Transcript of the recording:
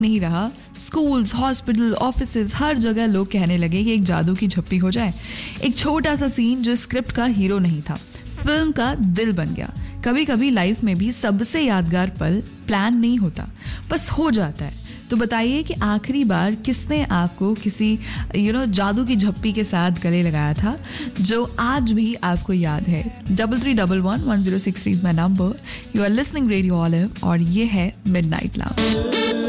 नहीं रहा, schools, hospital, offices, हर जगह लोग कहने लगे कि एक जादू की झप्पी हो जाए. एक छोटा सा सीन जो स्क्रिप्ट का हीरो नहीं था, फिल्म का दिल बन गया. कभी कभी लाइफ में भी सबसे यादगार पल प्लान नहीं होता, बस हो जाता है. तो बताइए कि आखिरी बार किसने आपको किसी जादू की झप्पी के साथ गले लगाया था जो आज भी आपको याद है. 33111063 is my number. You are listening radio olive और ये है मिडनाइट लाउंज.